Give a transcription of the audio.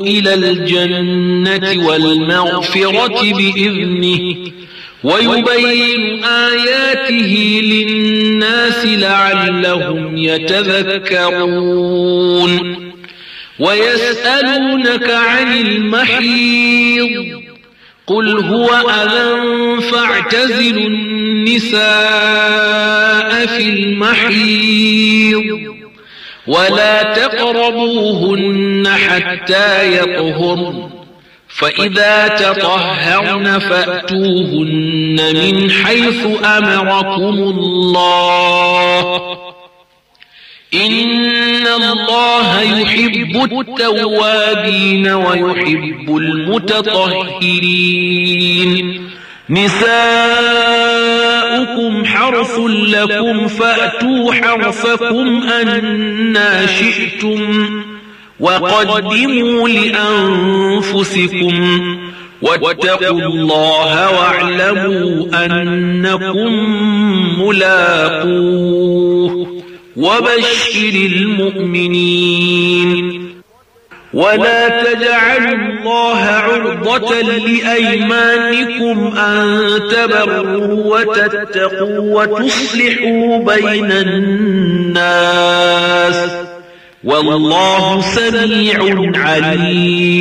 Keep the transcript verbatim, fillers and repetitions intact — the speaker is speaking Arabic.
إلى الجنة والمغفرة بإذنه ويبين آياته للناس لعلهم يتذكرون. ويسألونك عن المحيض قل هو أذى فاعتزلوا النساء في المحيض ولا تقربوهن حتى يطهرن فإذا تطهرن فأتوهن من حيث أمركم الله إن الله يحب التوابين ويحب المتطهرين. نساؤكم حرث لكم فأتوا حرثكم أنى شئتم وقدموا لأنفسكم واتقوا الله واعلموا أنكم ملاقوه وبشر المؤمنين. ولا تجعلوا الله عرضة لأيمانكم أن تبروا وتتقوا وتصلحوا بين الناس والله سميع عليم.